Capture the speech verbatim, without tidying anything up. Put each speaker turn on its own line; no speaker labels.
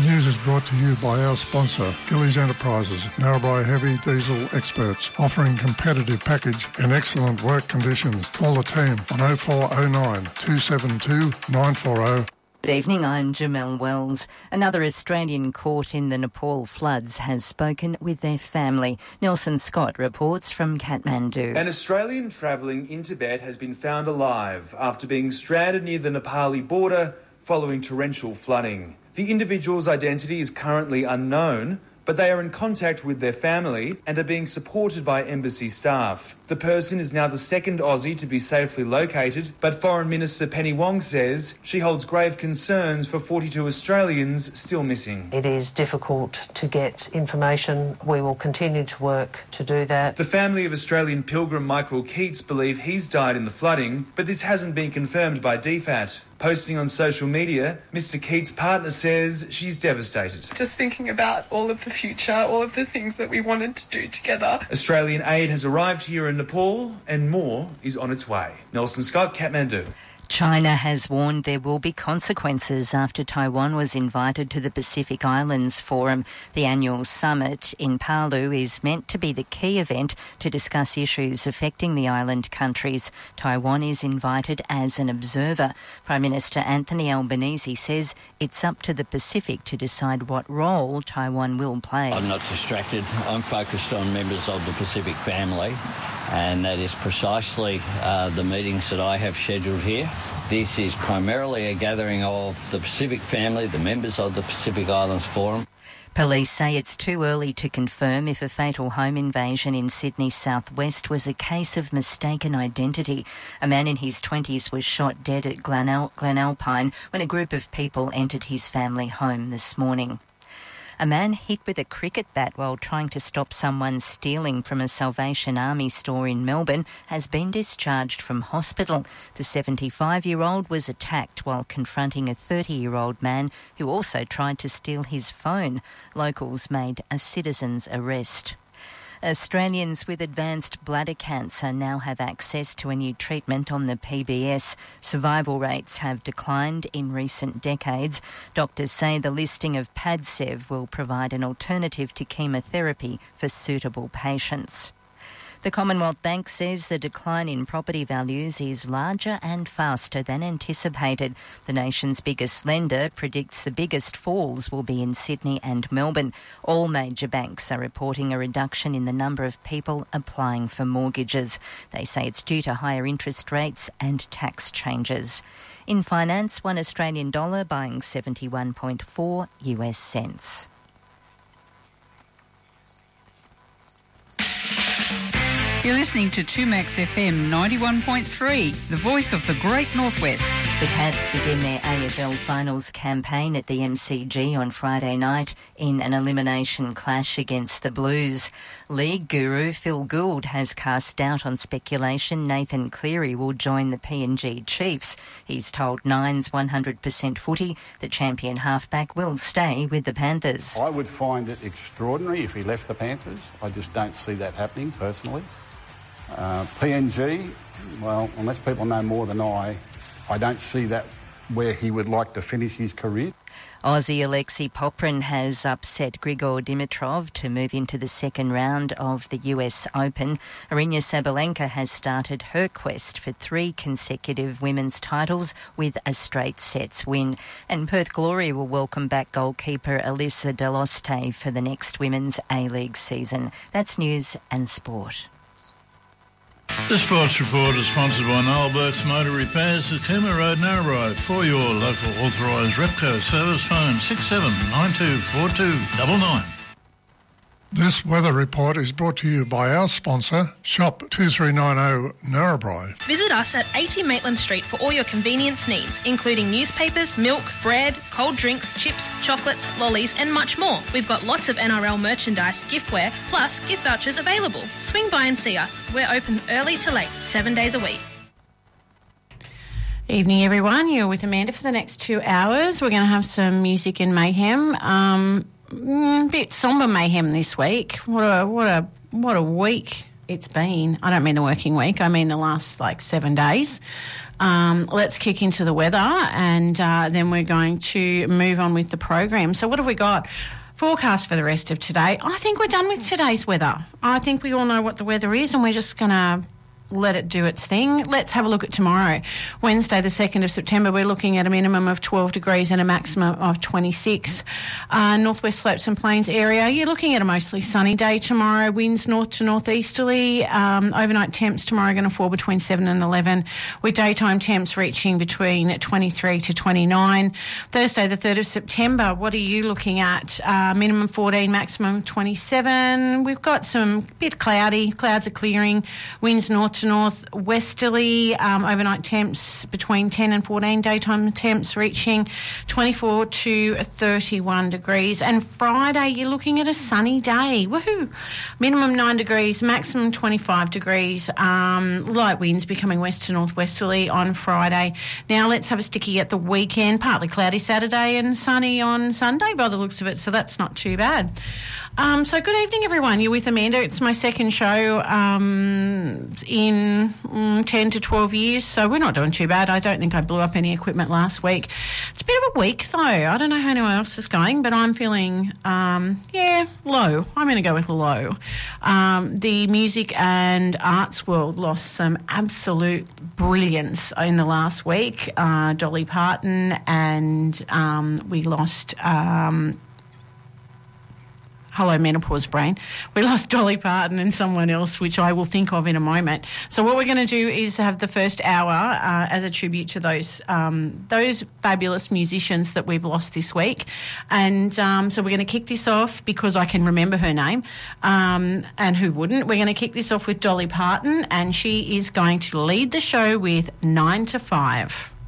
news is brought to you by our sponsor, Gillies Enterprises, Narrabri heavy diesel experts, offering competitive package and excellent work conditions. Call the team on oh four oh nine, two seven two, nine four oh.
Good evening, I'm Jamelle Wells. Another Australian caught in the Nepal floods has spoken with their family. Nelson Scott reports from Kathmandu.
An Australian travelling in Tibet has been found alive after being stranded near the Nepali border following torrential flooding. The individual's identity is currently unknown, but they are in contact with their family and are being supported by embassy staff. The person is now the second Aussie to be safely located, but Foreign Minister Penny Wong says she holds grave concerns for forty-two Australians still missing.
It is difficult to get information. We will continue to work to do that.
The family of Australian pilgrim Michael Keats believe he's died in the flooding, but this hasn't been confirmed by D FAT. Posting on social media, Mister Keats' partner says she's devastated.
Just thinking about all of the future, all of the things that we wanted to do together.
Australian aid has arrived here in Nepal and more is on its way. Nelson Scott, Kathmandu.
China has warned there will be consequences after Taiwan was invited to the Pacific Islands Forum. The annual summit in Palu is meant to be the key event to discuss issues affecting the island countries. Taiwan is invited as an observer. Prime Minister Anthony Albanese says it's up to the Pacific to decide what role Taiwan will play.
I'm not distracted. I'm focused on members of the Pacific family, and that is precisely uh, the meetings that I have scheduled here. This is primarily a gathering of the Pacific family, the members of the Pacific Islands Forum.
Police say it's too early to confirm if a fatal home invasion in Sydney's southwest was a case of mistaken identity. A man in his twenties was shot dead at Glenal- Glenalpine when a group of people entered his family home this morning. A man hit with a cricket bat while trying to stop someone stealing from a Salvation Army store in Melbourne has been discharged from hospital. The seventy-five-year-old was attacked while confronting a thirty-year-old man who also tried to steal his phone. Locals made a citizen's arrest. Australians with advanced bladder cancer now have access to a new treatment on the P B S. Survival rates have declined in recent decades. Doctors say the listing of Padcev will provide an alternative to chemotherapy for suitable patients. The Commonwealth Bank says the decline in property values is larger and faster than anticipated. The nation's biggest lender predicts the biggest falls will be in Sydney and Melbourne. All major banks are reporting a reduction in the number of people applying for mortgages. They say it's due to higher interest rates and tax changes. In finance, one Australian dollar buying seventy-one point four U S cents.
You're listening to two Max F M ninety-one point three, the voice of the Great Northwest.
The Cats begin their A F L finals campaign at the M C G on Friday night in an elimination clash against the Blues. League guru Phil Gould has cast doubt on speculation Nathan Cleary will join the P N G Chiefs. He's told Nine's one hundred percent footy the champion halfback will stay with the Panthers.
I would find it extraordinary if he left the Panthers. I just don't see that happening personally. Uh, P N G, well, unless people know more than I, I don't see that where he would like to finish his career.
Aussie Alexei Poprin has upset Grigor Dimitrov to move into the second round of the U S Open. Aryna Sabalenka has started her quest for three consecutive women's titles with a straight sets win. And Perth Glory will welcome back goalkeeper Alyssa Deloste for the next Women's A-League season. That's news and sport.
The Sports Report is sponsored by Noel Burke's Motor Repairs at Cooma Road, Narrabri. For your local authorised Repco service, phone six seven nine two four two nine nine.
This weather report is brought to you by our sponsor, Shop two three nine zero Narrabri.
Visit us at eighty Maitland Street for all your convenience needs, including newspapers, milk, bread, cold drinks, chips, chocolates, lollies and much more. We've got lots of N R L merchandise, giftware, plus gift vouchers available. Swing by and see us. We're open early to late, seven days a week.
Evening, everyone. You're with Amanda for the next two hours. We're going to have some music and mayhem. Um... A bit sombre mayhem this week. What a what a what a week it's been. I don't mean the working week. I mean the last like seven days. Um, let's kick into the weather, and uh, then we're going to move on with the program. So what have we got? Forecast for the rest of today. I think we're done with today's weather. I think we all know what the weather is, and we're just going to let it do its thing. Let's have a look at tomorrow. Wednesday, the second of September, we're looking at a minimum of twelve degrees and a maximum of twenty-six. Uh, northwest slopes and plains area, you're looking at a mostly sunny day tomorrow. Winds north to northeasterly. Um, overnight temps tomorrow are going to fall between seven and eleven, with daytime temps reaching between twenty-three to twenty-nine. Thursday, the third of September, what are you looking at? Uh, minimum fourteen, maximum twenty-seven. We've got some bit cloudy. Clouds are clearing. Winds north to north westerly, um, overnight temps between ten and fourteen, daytime temps reaching twenty-four to thirty-one degrees. And Friday, you're looking at a sunny day. Woohoo! Minimum nine degrees, maximum twenty-five degrees. Um, light winds becoming west to northwesterly on Friday. Now let's have a sticky at the weekend. Partly cloudy Saturday and sunny on Sunday by the looks of it, so that's not too bad. Um, so good evening, everyone. You're with Amanda. It's my second show um, in mm, ten to twelve years, so we're not doing too bad. I don't think I blew up any equipment last week. It's a bit of a week, though. I don't know how anyone else is going, but I'm feeling, um, yeah, low. I'm going to go with low. Um, the music and arts world lost some absolute brilliance in the last week. Uh, Dolly Parton, and um, we lost... Um, Hello, menopause brain. We lost Dolly Parton and someone else, which I will think of in a moment. So what we're going to do is have the first hour uh, as a tribute to those um, those fabulous musicians that we've lost this week. And um, so we're going to kick this off because I can remember her name, um, and who wouldn't. We're going to kick this off with Dolly Parton, and she is going to lead the show with nine to five.